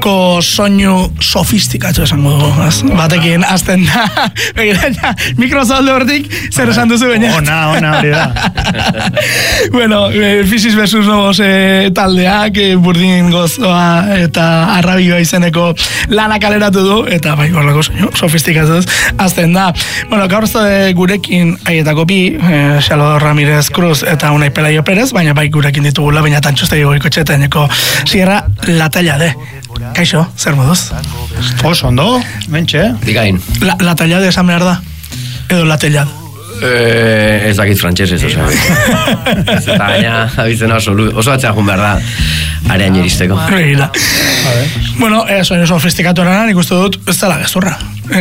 nahiko soinu sofistikatu esango dugu. Batekin azten da. Microsoft hortik, zer esan duzu baina. Ona, hori da. Bueno, Physis versus Lobos taldeak, burdin gozoa eta arrabioa izeneko lana kaleratu du, eta bai, horrelako soinu sofistikatuz azten da. Bueno, gaur gurekin aietako bi, Salvador Ramirez Cruz eta Unai Pelayo Perez, baina bai gurekin ditugula, baina tantxostegi goikotxetaineko Sierra La Tallade. Kaixo, zer moduz? Oso ondo, mentxe. Digain. La Tallade esan behar da? Edo La Tallade? Ez dakit frantxesez, osea. Ez eta baina, abizen oso atxakun behar da, arean iristeko. Begira. Bueno, soinu sofistikatuaren nik uste dut, ez dela gezurra.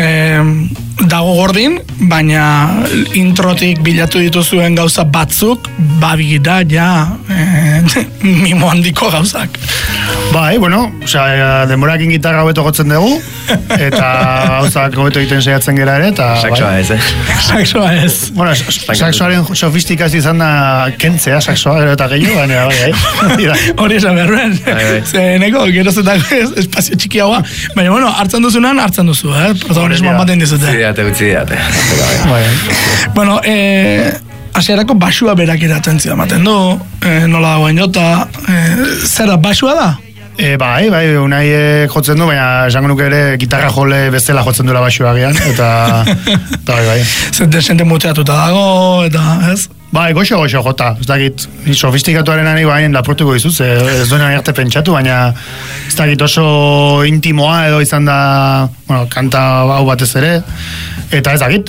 Dago gordin, baina introtik bilatu dituzuen gauza batzuk, babigira ja mimo handiko gauzak. Bai, bueno, osea, denborakin gitarra hobeto gotzen dugu, eta gauzak hobeto egiten saiatzen gera ere, eta... Saxoa ez, Saxoa ez. Bueno, saxoaren sofistikaz izan da kentzea, saxoa eta gehiago, baina bai. Hori esan beharren. Zeneko, gerozetako espazio txikiagoa, baina bueno, hartzen duzunan, hartzen duzu, protagonismoan baten dizute. Utzi diate. Bueno, hasierako basua berak eratentzia ematen du, nola dagoen jota, zera, basua da? Bai, Unai jotzen du, baina esango nuke ere gitarra jole bestela jotzen duela basua agian, eta bai. Zente muteatuta dago, eta ez? Bai, goxo jota, ez dakit, sofistikatuaren ani bain lapurtuko dizuz, ez duena arte pentsatu, baina ez dakit oso intimoa edo izan da, bueno, kanta hau batez ere, eta ez dakit,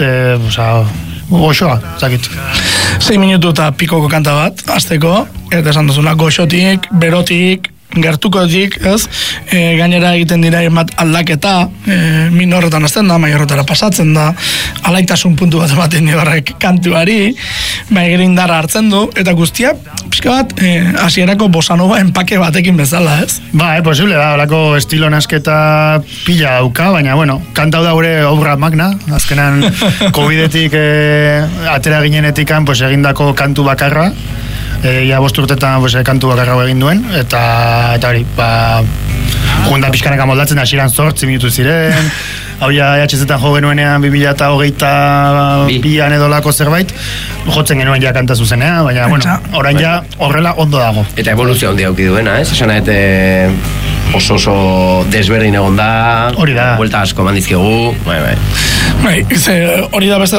goxoa, ez dakit. 6 minutu eta pikoko kanta bat, azteko, eta esan duzuna, goxotik, berotik, gertukotik, ez? Gainera egiten dira emat aldaketa, minorretan azten da, maiorretara pasatzen da, alaitasun puntu bat ematen dibarrek kantuari, indarra hartzen du, eta guztia, pixka bat, hasierako bosanova enpake batekin bezala, ez? Ba, posible da, holako estilo nasketa pila dauka, baina, bueno, kantau da gure obra magna, azkenan COVID-etik atera ginenetik pues, egindako kantu bakarra, ja 5 urtetan kantu bakarra egin duen, eta hori, junda pixkanaka moldatzen hasieran 8 minutu ziren, hau ja EHZ-etan jo genuenean 2022an edolako zerbait, jotzen genuen ja kanta zuzenean, baina, bueno, orain ja horrela ondo dago. Eta evoluzio handi hauki duena, ez? Esan oso desberdin egon da, hori da, buelta asko mandizkegu, bai. Hori da beste